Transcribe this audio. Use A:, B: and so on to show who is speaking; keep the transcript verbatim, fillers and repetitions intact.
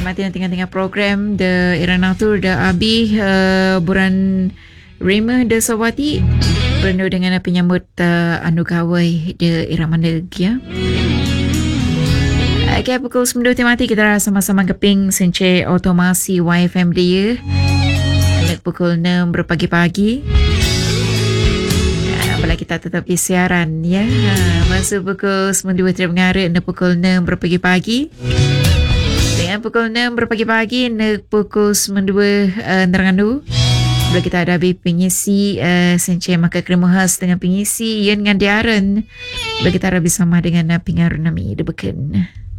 A: mati yang tengah-tengah program de Irana Tur de Abi uh, Buran Rema de Sawati penuh dengan penyambut uh, anu kawai de Iramanda ya. Okay, pukul sembilan mati kita sama-sama keping sence otomasi Y F M dia. Pukul enam berpagi-pagi. Apabila kita tetap di siaran ya. Masa pukul sembilan terdengar dan pukul enam berpagi-pagi. Dengan pukul enam berpagi-pagi dan pukul sembilan uh, nerangandu. Bila kita ada pengisi uh, sence maka krema khas dengan pengisi yang dengan diaran. Bila kita ada bersama dengan uh, pengaruh nami debeken.